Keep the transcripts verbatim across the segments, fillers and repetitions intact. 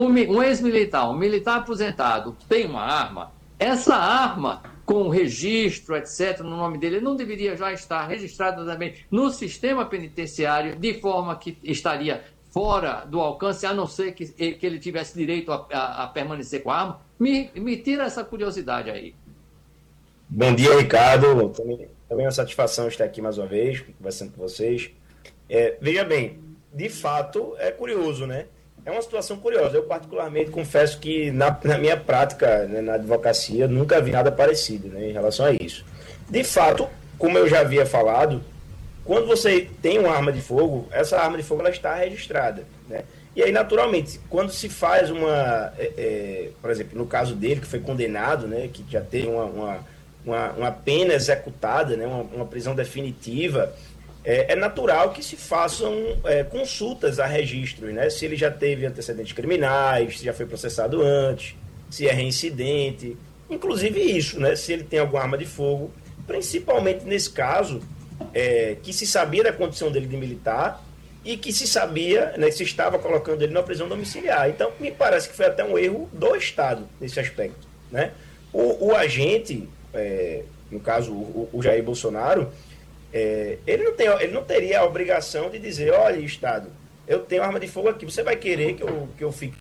um ex-militar, um militar aposentado tem uma arma, essa arma com registro, etcétera, no nome dele, não deveria já estar registrada também no sistema penitenciário, de forma que estaria fora do alcance, a não ser que, que ele tivesse direito a, a, a permanecer com a arma? Me, me tira essa curiosidade aí. Bom dia, Ricardo. Também, também é uma satisfação estar aqui mais uma vez, conversando com vocês. É, veja bem, de fato, é curioso, né? É uma situação curiosa. Eu, particularmente, confesso que na, na minha prática, né, na advocacia, nunca vi nada parecido, né, em relação a isso. De fato, como eu já havia falado, quando você tem uma arma de fogo, essa arma de fogo ela está registrada, né? E aí, naturalmente, quando se faz uma... É, é, por exemplo, no caso dele, que foi condenado, né, que já teve uma, uma, uma, uma pena executada, né, uma, uma prisão definitiva... É, é natural que se façam é, consultas a registros, né? Se ele já teve antecedentes criminais, se já foi processado antes, se é reincidente, inclusive isso, né? Se ele tem alguma arma de fogo, principalmente nesse caso, é, que se sabia da condição dele de militar e que se sabia, né, que se estava colocando ele na prisão domiciliar. Então, me parece que foi até um erro do Estado nesse aspecto, né? O, o agente, é, no caso, o, o Jair Bolsonaro, É, ele, não tem, ele não teria a obrigação de dizer, olha, Estado, eu tenho arma de fogo aqui, você vai querer que eu, que eu fique...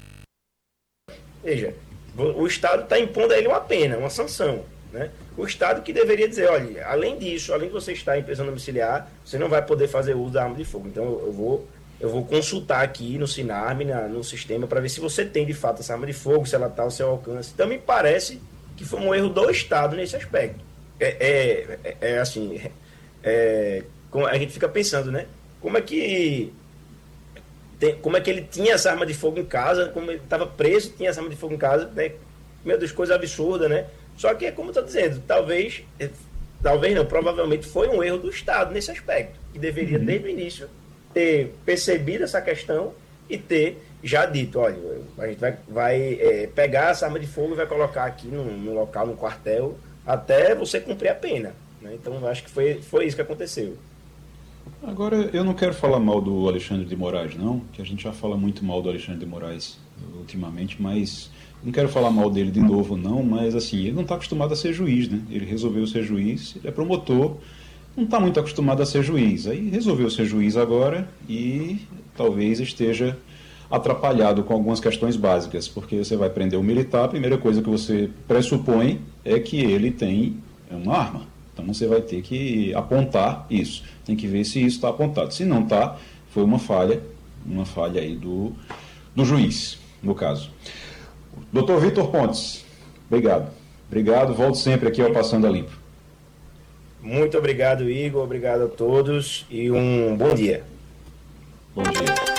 Veja, o Estado está impondo a ele uma pena, uma sanção, né? O Estado que deveria dizer, olha, além disso, além de você estar em prisão domiciliar, você não vai poder fazer uso da arma de fogo. Então eu vou, eu vou consultar aqui no Sinarme, na, no sistema, para ver se você tem de fato essa arma de fogo, se ela está ao seu alcance. Então me parece que foi um erro do Estado nesse aspecto. É, é, é, é assim... É, a gente fica pensando, né? Como é que tem, como é que ele tinha essa arma de fogo em casa, como ele estava preso, tinha essa arma de fogo em casa, né? Meu Deus, coisa absurda, né? Só que é como eu estou dizendo, talvez, talvez não, provavelmente foi um erro do Estado nesse aspecto, que deveria uhum. desde o início ter percebido essa questão e ter já dito, olha, a gente vai, vai é, pegar essa arma de fogo e vai colocar aqui no, no local, no quartel, até você cumprir a pena. Então, acho que foi, foi isso que aconteceu. Agora, eu não quero falar mal do Alexandre de Moraes, não, que a gente já fala muito mal do Alexandre de Moraes ultimamente, mas não quero falar mal dele de novo, não, mas assim, ele não está acostumado a ser juiz, né? Ele resolveu ser juiz, ele é promotor, não está muito acostumado a ser juiz. Aí resolveu ser juiz agora e talvez esteja atrapalhado com algumas questões básicas, porque você vai prender um militar, a primeira coisa que você pressupõe é que ele tem uma arma. Então você vai ter que apontar isso. Tem que ver se isso está apontado. Se não está, foi uma falha, uma falha aí do, do juiz, no caso. doutor Vitor Pontes, obrigado. Obrigado, volto sempre aqui ao Passando a Limpo. Muito obrigado, Igor. Obrigado a todos e um bom dia. Bom dia.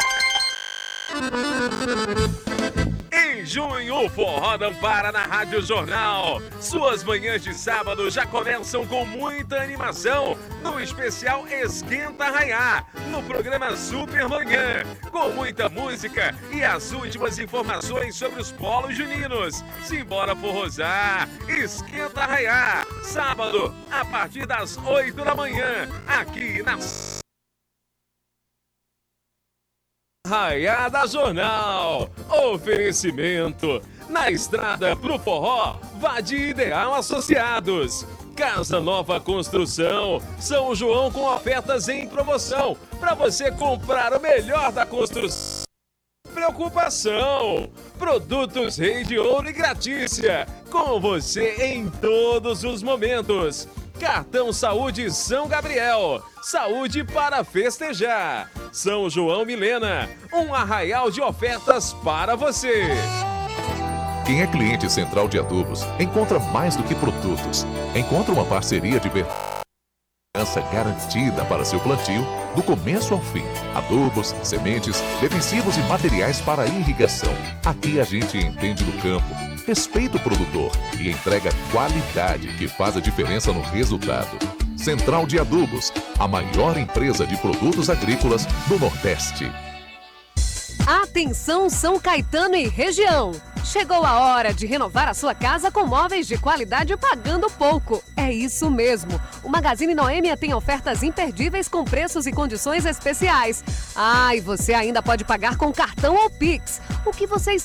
Em junho, o Forró não para na Rádio Jornal. Suas manhãs de sábado já começam com muita animação no especial Esquenta Arraiá, no programa Super Manhã, com muita música e as últimas informações sobre os polos juninos. Simbora forrosar! Esquenta Arraiá, sábado, a partir das oito da manhã, aqui na Arraiada Jornal. Oferecimento. Na estrada pro forró, vá de Ideal Associados. Casa Nova Construção. São João com ofertas em promoção. Para você comprar o melhor da construção. Preocupação. Produtos Rei de Ouro e Gratícia. Com você em todos os momentos. Cartão Saúde São Gabriel. Saúde para festejar. São João Milena. Um arraial de ofertas para você. Quem é cliente Central de Adubos encontra mais do que produtos. Encontra uma parceria de segurança garantida para seu plantio do começo ao fim. Adubos, sementes, defensivos e materiais para irrigação. Aqui a gente entende do campo, respeita o produtor e entrega qualidade que faz a diferença no resultado. Central de Adubos, a maior empresa de produtos agrícolas do Nordeste. Atenção São Caetano e região! Chegou a hora de renovar a sua casa com móveis de qualidade pagando pouco. É isso mesmo. O Magazine Noêmia tem ofertas imperdíveis com preços e condições especiais. Ah, e você ainda pode pagar com cartão ou Pix. O que você está